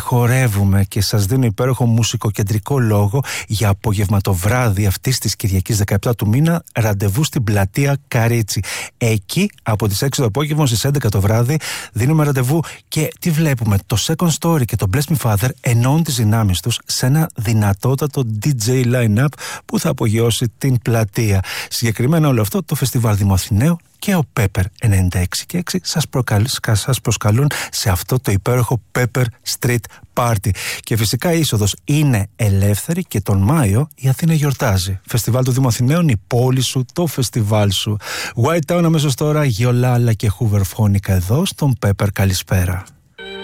χορεύουμε και σας δίνω υπέροχο μουσικοκεντρικό λόγο για απογευματοβράδυ αυτής της Κυριακής 17 του μήνα, ραντεβού στην πλατεία Καρίτσι. Εκεί από τις 6 το απόγευμα στις 11 το βράδυ δίνουμε ραντεβού και τι βλέπουμε? Το Second Story και το Bless Me Father ενώνουν τις δυνάμεις τους σε ένα δυνατότατο DJ line-up που θα απογειώσει την πλατεία. Συγκεκριμένα όλο αυτό το φεστιβάλ Δημοαθηναίου και ο Pepper 96 και 6 σας προσκαλούν σε αυτό το υπέροχο Pepper Street Party. Και φυσικά η είσοδος είναι ελεύθερη και τον Μάιο η Αθήνα γιορτάζει. Φεστιβάλ του Δημοαθηναίων, η πόλη σου, το φεστιβάλ σου. White Town αμέσως τώρα, Γιολάλα και Hoover φώνικα εδώ στον Pepper. Καλησπέρα.